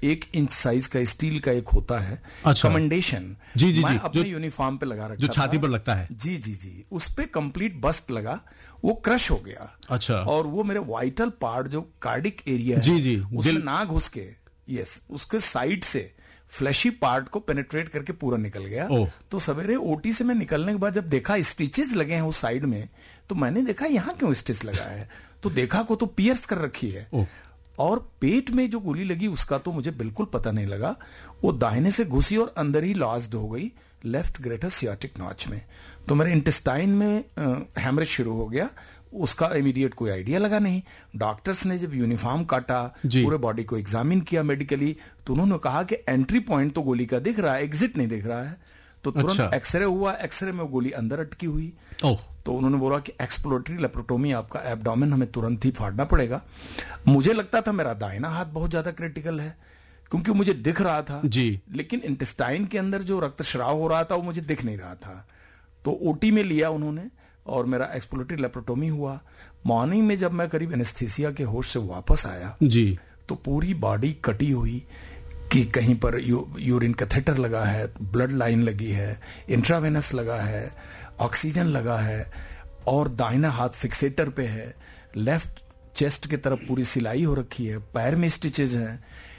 1 inch size का steel का एक होता है, अच्छा। कमेंडेशन, जी जी मैं जी, अपने यूनिफॉर्म पे लगा रखा जो छाती था। पर लगता है। जी जी जी, उस पे कंप्लीट बस्ट लगा, वो क्रश हो गया। अच्छा। और वो मेरे वाइटल पार्ट जो कार्डिक एरिया जी है, जी, उसमें ना घुस के, यस, उसके साइड से फ्लैशी पार्ट को पेनिट्रेट करके पूरा निकल गया। तो सवेरे ओटी से मैं निकलने के बाद जब देखा स्टिचेस लगे हैं उस साइड में, तो मैंने देखा यहाँ क्यों स्टिच लगा है, तो देखा को तो पियर्स कर रखी है। और पेट में जो गोली लगी उसका तो मुझे बिल्कुल पता नहीं लगा, वो दाहिने से घुसी और अंदर ही लॉज्ड हो गई लेफ्ट ग्रेटर सियाटिक नॉच में। तो मेरे इंटेस्टाइन में हैमरेज शुरू हो गया। उसका इमीडिएट कोई आइडिया लगा नहीं। डॉक्टर्स ने जब यूनिफॉर्म काटा, पूरे बॉडी को एग्जामिन किया मेडिकली, तो उन्होंने कहा कि एंट्री पॉइंट तो गोली का दिख रहा है, एग्जिट नहीं दिख रहा है। तो तुरंत एक्सरे हुआ, एक्सरे में गोली अंदर अटकी हुई। तो उन्होंने बोला कि एक्सप्लोरेटरी लेप्रोटोमी, आपका एब्डोमेन हमें तुरंत ही फाड़ना पड़ेगा। मुझे लगता था मेरा दाहिना हाथ बहुत ज्यादा क्रिटिकल है, क्योंकि मुझे दिख रहा था जी, लेकिन इंटेस्टाइन के अंदर जो रक्तस्राव हो रहा था वो मुझे दिख नहीं रहा था। तो ओटी में लिया उन्होंने और मेरा एक्सप्लोरेटरी लेप्रोटोमी हुआ। मॉर्निंग में जब मैं करीब एनेस्थीसिया के होश से वापस आया जी, तो पूरी बॉडी कटी हुई कि कहीं पर यूरिन कैथेटर लगा है, ब्लड लाइन लगी है, इंट्रावेनस लगा है, ऑक्सीजन लगा है, और दाहिना हाथ फिक्सेटर पे है, लेफ्ट चेस्ट की तरफ पूरी सिलाई हो रखी है, पैर में स्टिचेज हैं,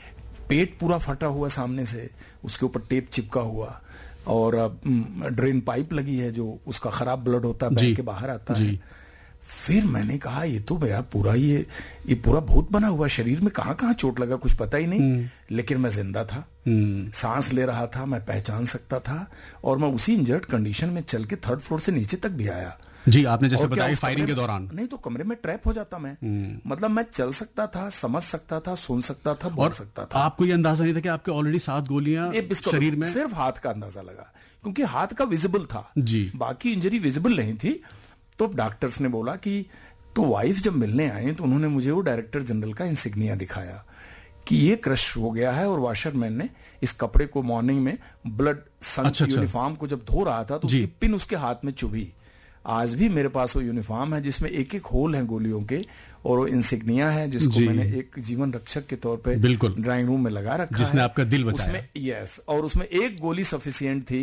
पेट पूरा फटा हुआ सामने से, उसके ऊपर टेप चिपका हुआ, और ड्रेन पाइप लगी है जो उसका खराब ब्लड होता है बह के बाहर आता है। फिर मैंने कहा ये तो मेरा पूरा ये पूरा भूत बना हुआ, शरीर में कहाँ कहाँ चोट लगा कुछ पता ही नहीं, लेकिन मैं जिंदा था, सांस ले रहा था, मैं पहचान सकता था, और मैं उसी इंजर्ड कंडीशन में चल के 3rd फ्लोर से नीचे तक भी आया। जी, आपने जैसे बताया फायरिंग के दौरान। नहीं तो कमरे में ट्रैप हो जाता मैं, मतलब मैं चल सकता था, समझ सकता था, सुन सकता था, बोल सकता था। आपको ये अंदाजा नहीं था कि आपके ऑलरेडी 7 गोलियां शरीर में? सिर्फ हाथ का अंदाजा लगा, क्योंकि हाथ का विजिबल था जी, बाकी इंजरी विजिबल नहीं थी। तो डॉक्टर्स ने बोला कि, तो वाइफ जब मिलने आए तो उन्होंने मुझे वो डायरेक्टर जनरल का इंसिग्निया दिखाया कि ये क्रश हो गया है, और वॉशरमैन ने इस कपड़े को मॉर्निंग में ब्लड संक यूनिफॉर्म को जब धो रहा था तो उसकी पिन उसके हाथ में चुभी। आज भी मेरे पास वो यूनिफॉर्म है जिसमें एक एक होल है गोलियों के, और वो इंसिग्निया है जिसको मैंने एक जीवन रक्षक के तौर पे ड्राइंग रूम में लगा रखा, जिसने आपका दिल बचाया। उसमें यस, और उसमें एक गोली सफिशिएंट थी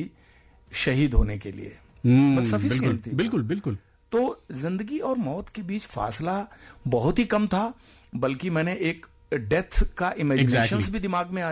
शहीद होने के लिए, सफिशिएंट थी। बिल्कुल बिल्कुल। तो जिंदगी और मौत के बीच फासला बहुत ही कम था, बल्कि मैंने एक डेथ का इमेजिनेशंस भी दिमाग में आया।